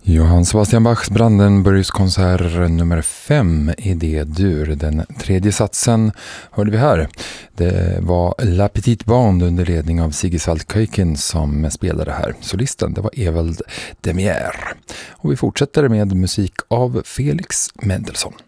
Johann Sebastian Bachs Brandenburgskonsert nummer 5 i D-dur. Den tredje satsen hörde vi här. Det var La Petite Bande under ledning av Sigisvald Keuken som spelade här. Solisten, det var Evald Demier. Och vi fortsätter med musik av Felix Mendelssohn.